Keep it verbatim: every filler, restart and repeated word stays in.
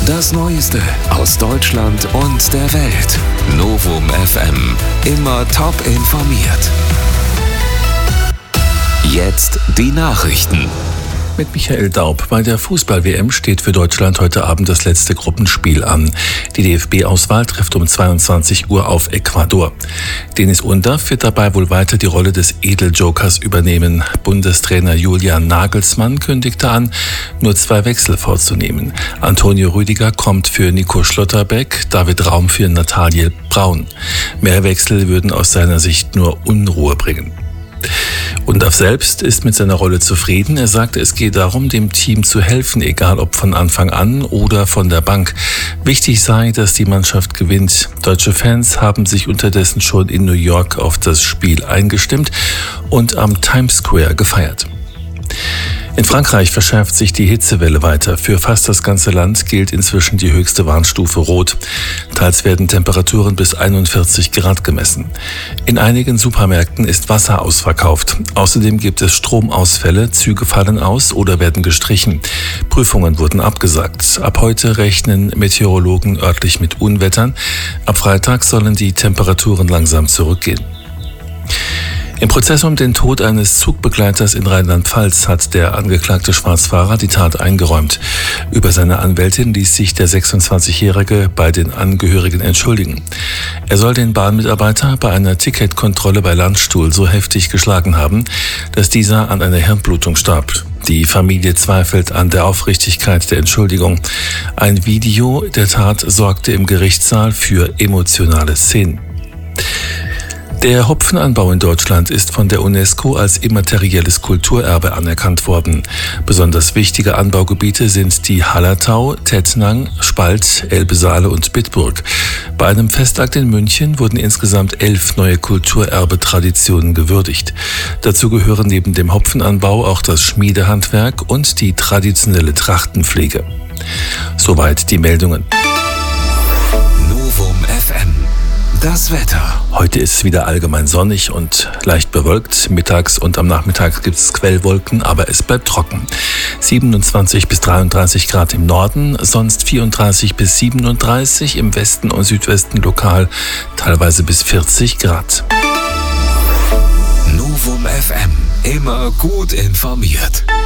Das Neueste aus Deutschland und der Welt. Novum F M. Immer top informiert. Jetzt die Nachrichten. Mit Michael Daub. Bei der Fußball-W M steht für Deutschland heute Abend das letzte Gruppenspiel an. Die D F B-Auswahl trifft um zweiundzwanzig Uhr auf Ecuador. Deniz Undav wird dabei wohl weiter die Rolle des Edeljokers übernehmen. Bundestrainer Julian Nagelsmann kündigte an, nur zwei Wechsel vorzunehmen. Antonio Rüdiger kommt für Nico Schlotterbeck, David Raum für Nathaniel Braun. Mehr Wechsel würden aus seiner Sicht nur Unruhe bringen. Undav selbst ist mit seiner Rolle zufrieden. Er sagte, es gehe darum, dem Team zu helfen, egal ob von Anfang an oder von der Bank. Wichtig sei, dass die Mannschaft gewinnt. Deutsche Fans haben sich unterdessen schon in New York auf das Spiel eingestimmt und am Times Square gefeiert. In Frankreich verschärft sich die Hitzewelle weiter. Für fast das ganze Land gilt inzwischen die höchste Warnstufe Rot. Teils werden Temperaturen bis einundvierzig Grad gemessen. In einigen Supermärkten ist Wasser ausverkauft. Außerdem gibt es Stromausfälle, Züge fallen aus oder werden gestrichen. Prüfungen wurden abgesagt. Ab heute rechnen Meteorologen örtlich mit Unwettern. Ab Freitag sollen die Temperaturen langsam zurückgehen. Im Prozess um den Tod eines Zugbegleiters in Rheinland-Pfalz hat der angeklagte Schwarzfahrer die Tat eingeräumt. Über seine Anwältin ließ sich der sechsundzwanzigjährige bei den Angehörigen entschuldigen. Er soll den Bahnmitarbeiter bei einer Ticketkontrolle bei Landstuhl so heftig geschlagen haben, dass dieser an einer Hirnblutung starb. Die Familie zweifelt an der Aufrichtigkeit der Entschuldigung. Ein Video der Tat sorgte im Gerichtssaal für emotionale Szenen. Der Hopfenanbau in Deutschland ist von der UNESCO als immaterielles Kulturerbe anerkannt worden. Besonders wichtige Anbaugebiete sind die Hallertau, Tettnang, Spalt, Elbe-Saale und Bitburg. Bei einem Festakt in München wurden insgesamt elf neue Kulturerbe-Traditionen gewürdigt. Dazu gehören neben dem Hopfenanbau auch das Schmiedehandwerk und die traditionelle Trachtenpflege. Soweit die Meldungen. Novum F M. Das Wetter. Heute ist es wieder allgemein sonnig und leicht bewölkt. Mittags und am Nachmittag gibt es Quellwolken, aber es bleibt trocken. siebenundzwanzig bis dreiunddreißig Grad im Norden, sonst vierunddreißig bis siebenunddreißig, im Westen und Südwesten lokal teilweise bis vierzig Grad. Novum F M. Immer gut informiert.